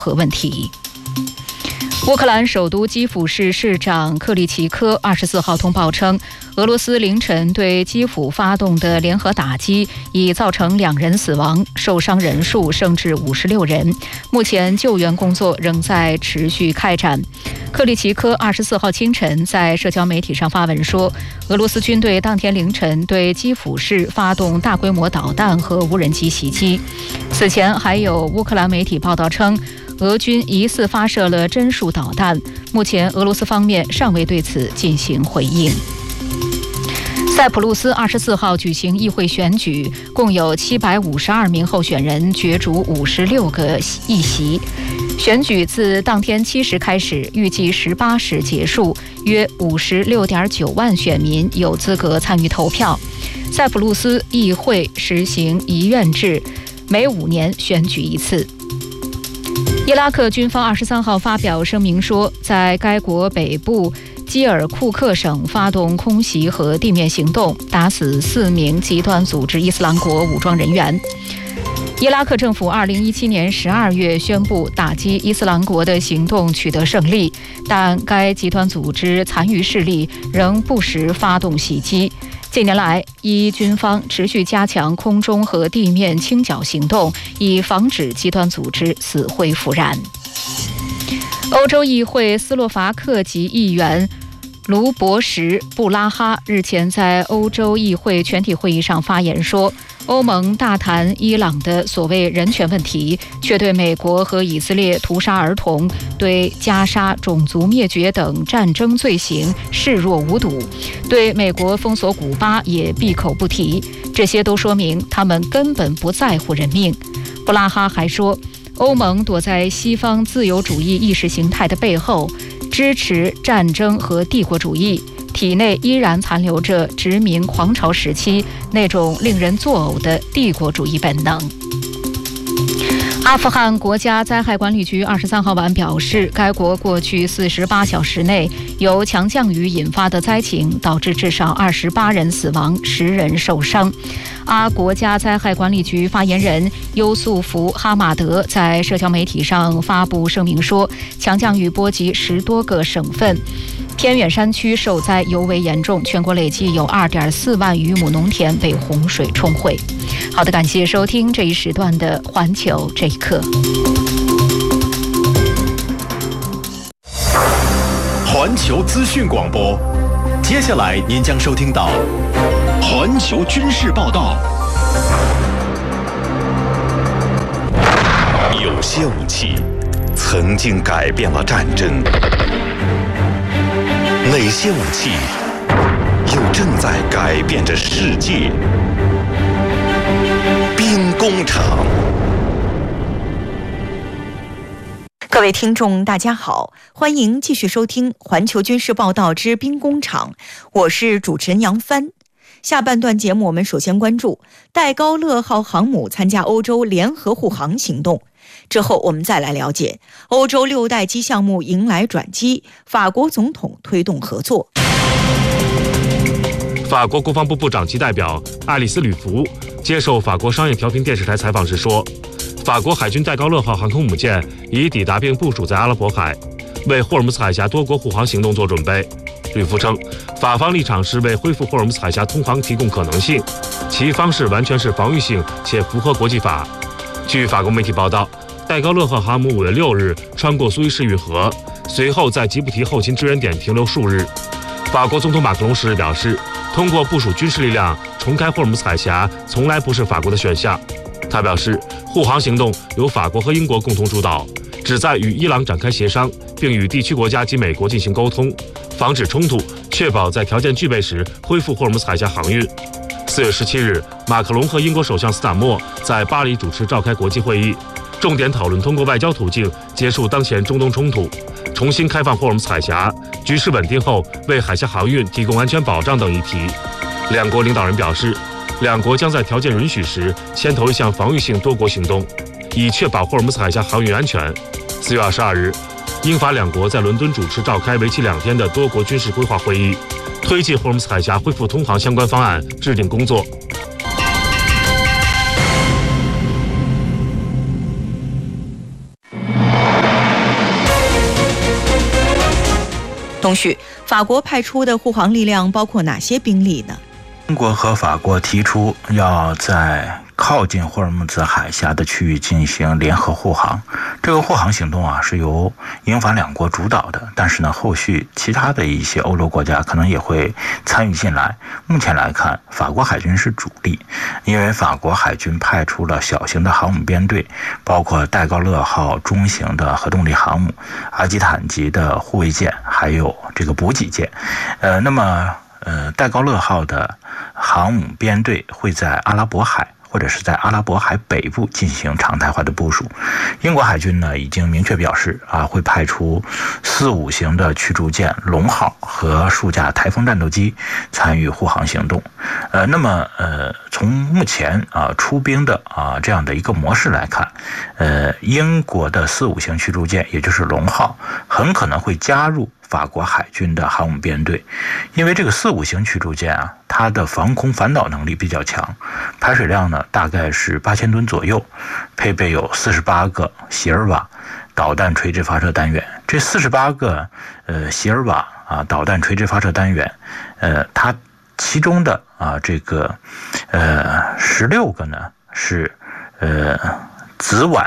核问题。乌克兰首都基辅市市长克里奇科24号通报称，俄罗斯凌晨对基辅发动的联合打击已造成2人死亡，受伤人数升至56人。目前救援工作仍在持续开展。克里奇科24号清晨在社交媒体上发文说，俄罗斯军队当天凌晨对基辅市发动大规模导弹和无人机袭击。此前还有乌克兰媒体报道称，俄军疑似发射了针数导弹，目前俄罗斯方面尚未对此进行回应。塞浦路斯24号举行议会选举，共有752名候选人角逐56个议席。选举自当天7时开始，预计18时结束，约56.9万选民有资格参与投票。塞浦路斯议会实行一院制，每5年选举一次。伊拉克军方23号发表声明说，在该国北部基尔库克省发动空袭和地面行动，打死4名极端组织伊斯兰国武装人员。伊拉克政府2017年12月宣布打击伊斯兰国的行动取得胜利，但该极端组织残余势力仍不时发动袭击。近年来，伊军方持续加强空中和地面清剿行动，以防止极端组织死灰复燃。欧洲议会斯洛伐克籍议员卢博什布拉哈日前在欧洲议会全体会议上发言说，欧盟大谈伊朗的所谓人权问题，却对美国和以色列屠杀儿童、对加沙种族灭绝等战争罪行视若无睹，对美国封锁古巴也闭口不提，这些都说明他们根本不在乎人命。布拉哈还说，欧盟躲在西方自由主义意识形态的背后，支持战争和帝国主义，体内依然残留着殖民狂潮时期那种令人作呕的帝国主义本能。阿富汗国家灾害管理局23号晚表示，该国过去48小时内由强降雨引发的灾情导致至少28人死亡，10人受伤。阿国家灾害管理局发言人优素福·哈马德在社交媒体上发布声明说，强降雨波及10多个省份，偏远山区受灾尤为严重，全国累计有2.4万余亩农田被洪水冲毁。好的，感谢收听这一时段的环球这一刻。 环球资讯广播，接下来您将收听到环球军事报道。有些武器曾经改变了战争，哪些武器又正在改变着世界？兵工厂。 各位听众大家好，欢迎继续收听环球军事报道之兵工厂，我是主持人杨帆。下半段节目我们首先关注戴高乐号航母参加欧洲联合护航行动，之后我们再来了解欧洲6代机项目迎来转机，法国总统推动合作。 法国国防部部长级代表爱丽丝·吕弗接受法国商业调频电视台采访时说，法国海军戴高乐号航空母舰已抵达并部署在阿拉伯海，为霍尔木兹海峡多国护航行动做准备。吕弗称，法方立场是为恢复霍尔木兹海峡通航提供可能性，其方式完全是防御性且符合国际法。据法国媒体报道，戴高乐号航母5月6日穿过苏伊士运河，随后在吉布提后勤支援点停留数日。法国总统马克龙10日表示，通过部署军事力量重开霍尔木兹海峡从来不是法国的选项。他表示，护航行动由法国和英国共同主导，旨在与伊朗展开协商，并与地区国家及美国进行沟通，防止冲突，确保在条件具备时恢复霍尔木兹海峡航运。4月17日，马克龙和英国首相斯坦默在巴黎主持召开国际会议，重点讨论通过外交途径结束当前中东冲突，重新开放霍尔木兹海峡，局势稳定后为海峡航运提供安全保障等议题。两国领导人表示，两国将在条件允许时牵头一项防御性多国行动，以确保霍尔木兹海峡航运安全。4月22日，英法两国在伦敦主持召开为期2天的多国军事规划会议，推进霍尔木兹海峡恢复通航相关方案制定工作。 钟旭，法国派出的护航力量包括哪些兵力呢？ 英国和法国提出要在靠近霍尔木兹海峡的区域进行联合护航，这个护航行动是由英法两国主导的，但是呢，后续其他的一些欧洲国家可能也会参与进来。目前来看，法国海军是主力，因为法国海军派出了小型的航母编队，包括戴高乐号中型的核动力航母、阿基坦级的护卫舰，还有这个补给舰。戴高乐号的航母编队会在阿拉伯海或者是在阿拉伯海北部进行常态化的部署。英国海军呢已经明确表示会派出4-5型的驱逐舰龙号和数架台风战斗机参与护航行动。从目前出兵的这样的一个模式来看，英国的4-5型驱逐舰，也就是龙号，很可能会加入法国海军的航母编队，因为这个4-5型驱逐舰它的防空反导能力比较强，排水量呢大概是8000吨左右，配备有48个席尔瓦导弹垂直发射单元。这48个席尔瓦导弹垂直发射单元，它其中的16个呢是紫菀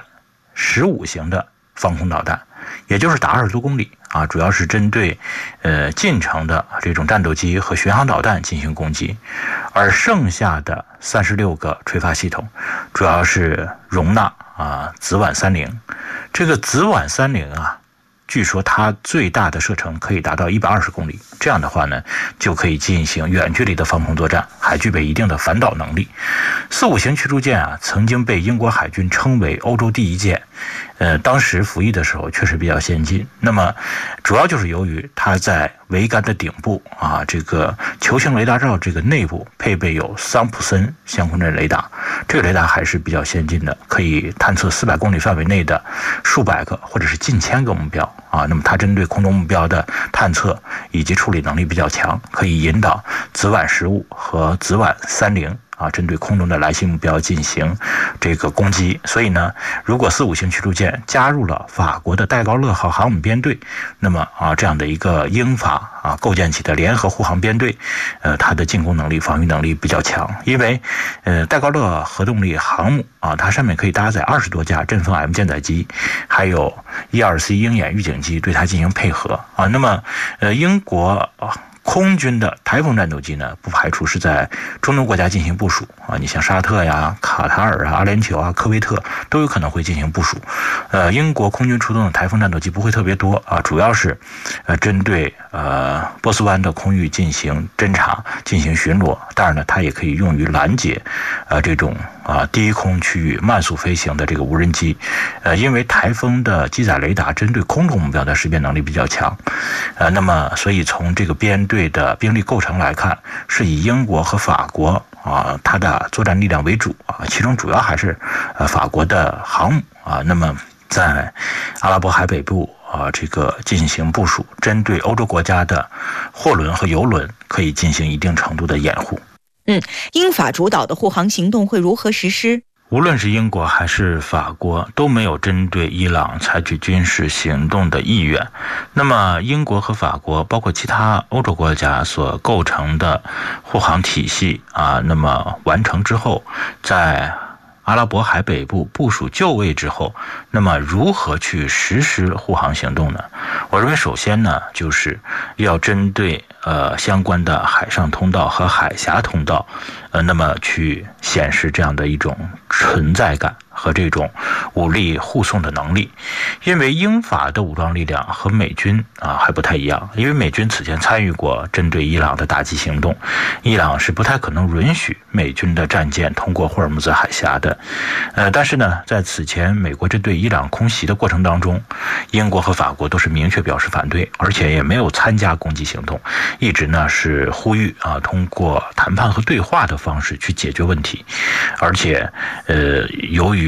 15型的防空导弹，也就是打20多公里主要是针对近程的这种战斗机和巡航导弹进行攻击。而剩下的36个垂发系统主要是容纳紫菀30。这个紫菀30据说它最大的射程可以达到120公里，这样的话呢，就可以进行远距离的防空作战，还具备一定的反导能力。4-5型驱逐舰曾经被英国海军称为欧洲第一舰，当时服役的时候确实比较先进。那么主要就是由于它在桅杆的顶部这个球形雷达罩这个内部配备有桑普森相控阵雷达，这个雷达还是比较先进的，可以探测400公里范围内的数百个或者是近千个目标那么它针对空中目标的探测以及处理能力比较强，可以引导紫菀15和紫菀30针对空中的来袭目标进行这个攻击。所以呢，如果4-5型驱逐舰加入了法国的戴高乐号航母编队，那么这样的一个英法构建起的联合护航编队，它的进攻能力、防御能力比较强。因为戴高乐核动力航母它上面可以搭载20多架阵风 M 舰载机，还有12C 鹰眼预警机对它进行配合那么英国空军的台风战斗机呢，不排除是在中东国家进行部署你像沙特呀、卡塔尔阿联酋科威特都有可能会进行部署。英国空军出动的台风战斗机不会特别多主要是针对波斯湾的空域进行侦察、进行巡逻。当然呢，它也可以用于拦截这种低空区域慢速飞行的这个无人机。因为台风的机载雷达针对空中目标的识别能力比较强。那么所以从这个编队的兵力构成来看，是以英国和法国它的作战力量为主其中主要还是法国的航母那么在阿拉伯海北部这个进行部署，针对欧洲国家的货轮和油轮可以进行一定程度的掩护。 英法主导的护航行动会如何实施？ 无论是英国还是法国都没有针对伊朗采取军事行动的意愿。那么英国和法国包括其他欧洲国家所构成的护航体系那么完成之后，在阿拉伯海北部部署就位之后，那么如何去实施护航行动呢？我认为首先呢，就是要针对相关的海上通道和海峡通道那么去显示这样的一种存在感和这种武力护送的能力。因为英法的武装力量和美军还不太一样，因为美军此前参与过针对伊朗的打击行动，伊朗是不太可能允许美军的战舰通过霍尔木兹海峡的。但是呢，在此前美国针对伊朗空袭的过程当中，英国和法国都是明确表示反对，而且也没有参加攻击行动，一直呢是呼吁通过谈判和对话的方式去解决问题。而且由于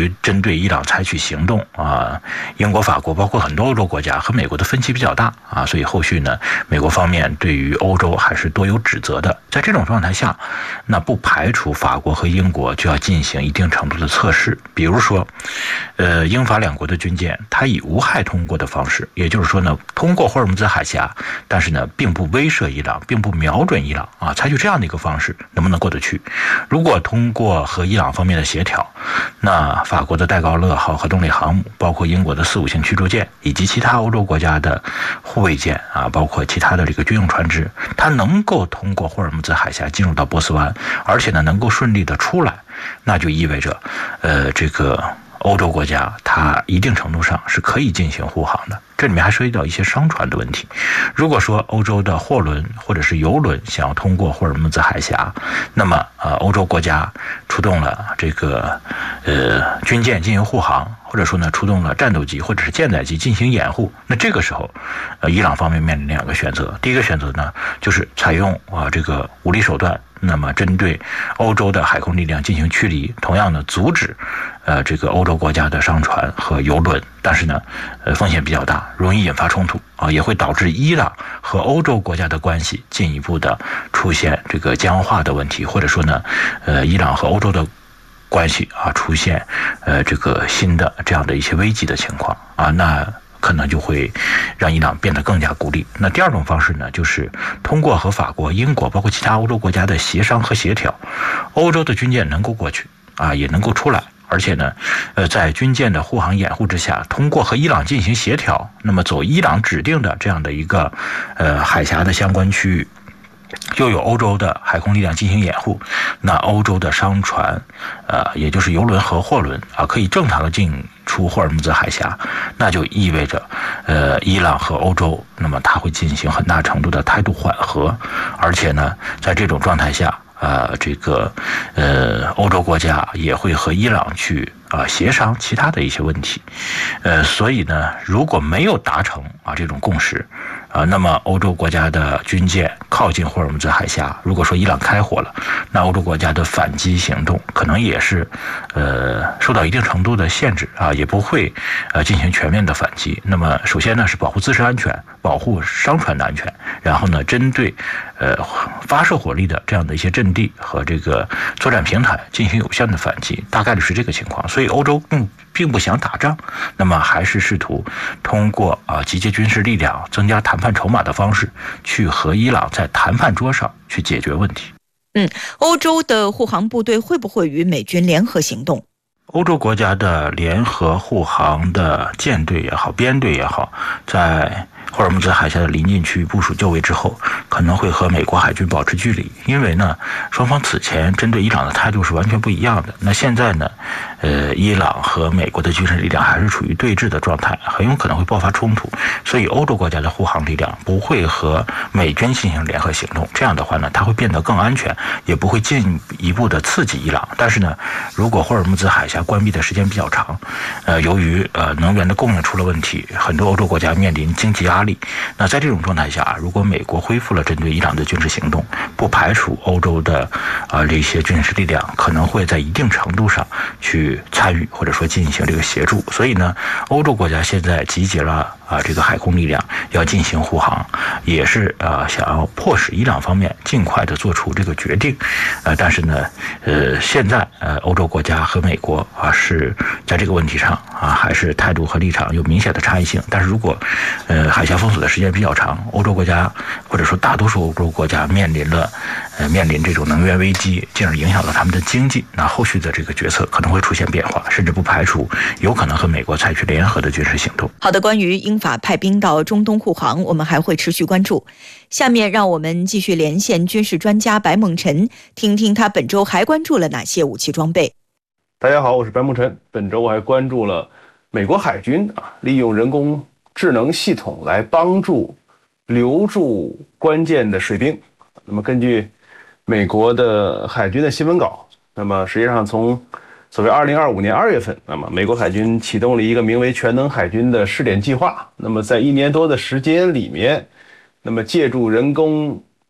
于针对伊朗采取行动啊，英国、法国包括很多欧洲国家和美国的分歧比较大啊，所以后续呢，美国方面对于欧洲还是多有指责的。在这种状态下，那不排除法国和英国就要进行一定程度的测试，比如说，英法两国的军舰，它以无害通过的方式，也就是说呢，通过霍尔木兹海峡，但是呢，并不威慑伊朗，并不瞄准伊朗啊，采取这样的一个方式，能不能过得去？如果通过和伊朗方面的协调，那法国的戴高乐号核动力航母，包括英国的4、5型驱逐舰，以及其他欧洲国家的护卫舰啊，包括其他的这个军用船只，它能够通过霍尔木兹海峡进入到波斯湾，而且呢，能够顺利的出来，那就意味着，这个欧洲国家它一定程度上是可以进行护航的。这里面还涉及到一些商船的问题。如果说欧洲的货轮或者是油轮想要通过霍尔木兹海峡，那么欧洲国家出动了这个军舰进行护航，或者说呢出动了战斗机或者是舰载机进行掩护，那这个时候伊朗方面面临两个选择。第一个选择呢就是采用这个武力手段，那么针对欧洲的海空力量进行驱离，同样呢阻止这个欧洲国家的商船和油轮，但是呢风险比较大，容易引发冲突啊，也会导致伊朗和欧洲国家的关系进一步的出现这个僵化的问题，或者说呢伊朗和欧洲的关系啊出现这个新的这样的一些危机的情况啊，那可能就会让伊朗变得更加孤立。那第二种方式呢，就是通过和法国、英国包括其他欧洲国家的协商和协调，欧洲的军舰能够过去啊，也能够出来，而且呢在军舰的护航掩护之下，通过和伊朗进行协调，那么走伊朗指定的这样的一个海峡的相关区域，又有欧洲的海空力量进行掩护，那欧洲的商船也就是油轮和货轮啊，可以正常的进出霍尔木兹海峡，那就意味着伊朗和欧洲，那么它会进行很大程度的态度缓和，而且呢在这种状态下这个欧洲国家也会和伊朗去协商其他的一些问题，所以呢如果没有达成这种共识那么欧洲国家的军舰靠近霍尔木兹海峡，如果说伊朗开火了，那欧洲国家的反击行动可能也是受到一定程度的限制也不会进行全面的反击。那么首先呢是保护自身安全，保护商船的安全，然后呢针对发射火力的这样的一些阵地和这个作战平台进行有效的反击，大概率是这个情况。所以欧洲并不想打仗，那么还是试图通过集结军事力量、增加谈判筹码的方式，去和伊朗在谈判桌上去解决问题。 欧洲的护航部队会不会与美军联合行动？ 欧洲国家的联合护航的舰队也好，编队也好，在霍尔木兹海峡的临近区域部署就位之后，可能会和美国海军保持距离，因为呢，双方此前针对伊朗的态度是完全不一样的。那现在呢，伊朗和美国的军事力量还是处于对峙的状态，很有可能会爆发冲突，所以欧洲国家的护航力量不会和美军进行联合行动。这样的话呢，它会变得更安全，也不会进一步的刺激伊朗。但是呢，如果霍尔木兹海峡关闭的时间比较长，由于能源的供应出了问题，很多欧洲国家面临经济压力。那在这种状态下，如果美国恢复了针对伊朗的军事行动，不排除欧洲的这些军事力量可能会在一定程度上去参与或者说进行这个协助。所以呢，欧洲国家现在集结了这个海空力量要进行护航，也是想要迫使伊朗方面尽快的做出这个决定。但是呢现在欧洲国家和美国是在这个问题上还是态度和立场有明显的差异性。但是如果海峡封锁的时间比较长，欧洲国家或者说大多数欧洲国家面临这种能源危机，进而影响到他们的经济，那后续的这个决策可能会出现变化，甚至不排除有可能和美国采取联合的军事行动。 好的，关于英法派兵到中东护航，我们还会持续关注。下面让我们继续连线军事专家白梦辰，听听他本周还关注了哪些武器装备。 大家好，我是白梦辰。本周我还关注了美国海军利用人工智能系统来帮助留住关键的水兵。那么根据美国的海军的新闻稿，那么实际上从所谓2025年2月份，那么美国海军启动了一个名为全能海军的试点计划。那么在1年多的时间里面，那么借助人工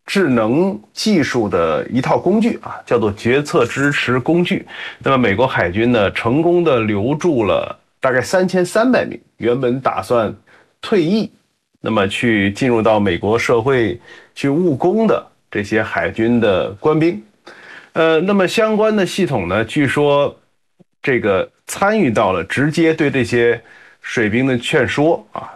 智能技术的一套工具啊，叫做决策支持工具。那么美国海军呢，成功的留住了大概3300名原本打算退役，那么去进入到美国社会去务工的这些海军的官兵。那么相关的系统呢，据说这个参与到了直接对这些水兵的劝说啊，